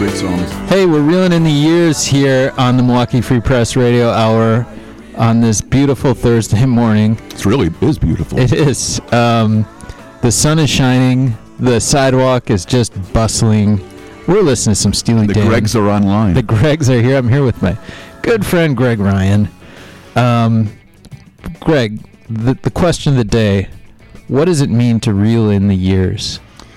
great songs. Hey, we're reeling in the years here on the Milwaukee Free Press Radio Hour on this beautiful Thursday morning. It really is beautiful. It is. The sun is shining. The sidewalk is just bustling. We're listening to some Steely Dan. The Gregs are online. The Gregs are here. I'm here with my good friend Greg Ryan. Greg, the question of the day, what does it mean to reel in the years?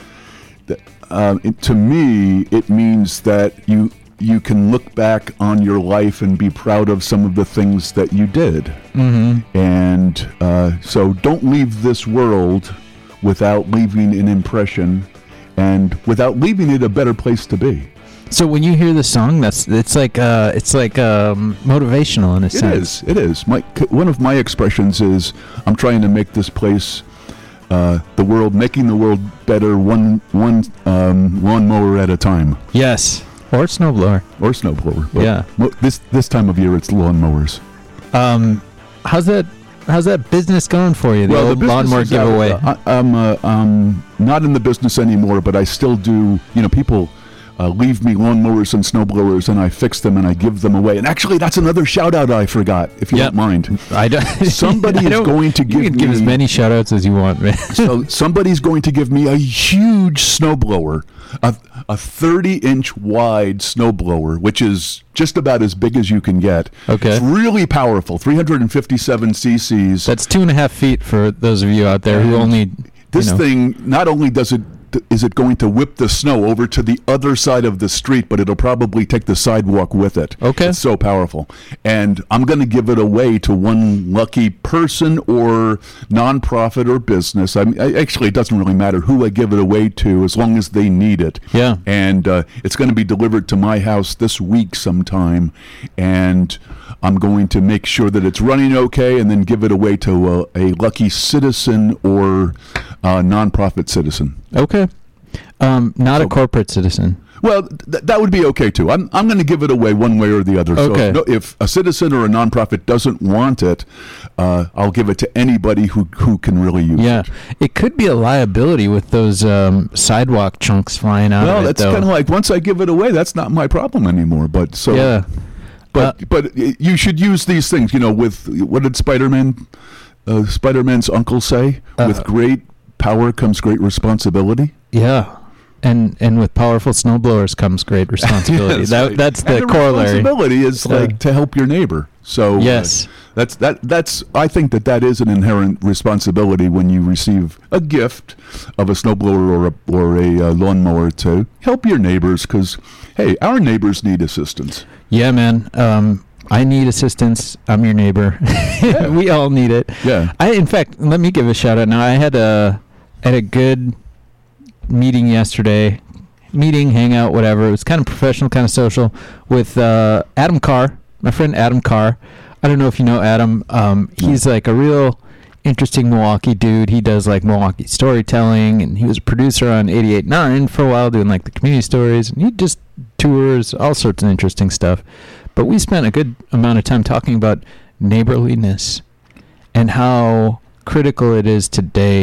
To me, it means that you can look back on your life and be proud of some of the things that you did. Mm-hmm. And so don't leave this world without leaving an impression and without leaving it a better place to be. So when you hear the song, it's like motivational in a sense. It is. One of my expressions is I'm trying to make this place, making the world better one lawnmower at a time. Yes, or snowblower. But yeah. This time of year, it's lawnmowers. How's that business going for you? The old lawnmower giveaway. I'm not in the business anymore, but I still do. People leave me lawnmowers and snowblowers, and I fix them and I give them away. And actually, that's another shout out I forgot. If you don't mind, I don't. Somebody is going to give me. You can give as many shout outs as you want, man. So somebody's going to give me a huge snowblower, a 30-inch wide snowblower, which is just about as big as you can get. Okay. It's really powerful, 357 cc's. That's 2.5 feet for those of you out there who only. This thing, not only is it going to whip the snow over to the other side of the street, but it'll probably take the sidewalk with it. Okay. It's so powerful. And I'm going to give it away to one lucky person or nonprofit or business. Actually, it doesn't really matter who I give it away to as long as they need it. Yeah. And it's going to be delivered to my house this week sometime. And I'm going to make sure that it's running okay and then give it away to a lucky citizen or nonprofit citizen. Okay. A corporate citizen. Well, that would be okay too. I'm going to give it away one way or the other. Okay. So if a citizen or a nonprofit doesn't want it, I'll give it to anybody who can really use it. Yeah. It could be a liability with those sidewalk chunks flying out of it. Well, that's kind of like once I give it away, that's not my problem anymore. But so. Yeah. But you should use these things. With what did Spider-Man's uncle say? With great power comes great responsibility. Yeah, and with powerful snowblowers comes great responsibility. That's the corollary. Responsibility is like to help your neighbor. So yes, that's I think that is an inherent responsibility when you receive a gift of a snowblower or a lawnmower to help your neighbors, because hey, our neighbors need assistance. Yeah, man. I need assistance. I'm your neighbor. Yeah. We all need it. Yeah. In fact, let me give a shout out now. I had a good meeting yesterday. Hangout, whatever. It was kind of professional, kind of social, with Adam Carr, my friend Adam Carr. I don't know if you know Adam. He's like a real interesting Milwaukee dude. He does like Milwaukee storytelling, and he was a producer on 88.9 for a while, doing like the community stories, and he just tours, all sorts of interesting stuff. But we spent a good amount of time talking about neighborliness and how critical it is today